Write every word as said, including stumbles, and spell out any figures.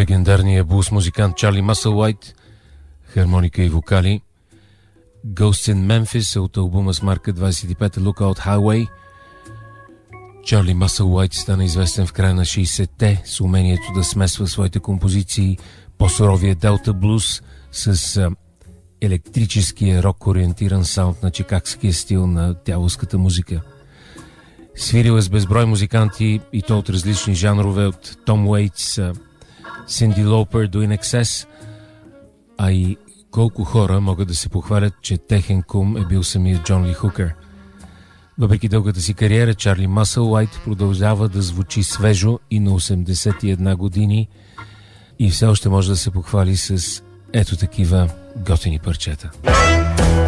легендарния блуз музикант Чарли Мъсълуайт, хармоника и вокали. Ghosts in Memphis от албума с марка двадесет и пет Lookout Highway. Чарли Мъсълуайт стана известен в края на шейсетте с умението да смесва своите композиции по суровия делта блуз с а, електрическия рок-ориентиран саунд на чикагския стил на дяволската музика. Свирил е с безброй музиканти и то от различни жанрове, от Том Уейтс, Синди Лоупер до In Excess, а и колко хора могат да се похвалят, че техен кум е бил самият Джон Ли Хукър. Въпреки дългата си кариера, Чарли Мъсълуайт продължава да звучи свежо и на осемдесет и една години и все още може да се похвали с ето такива готини парчета.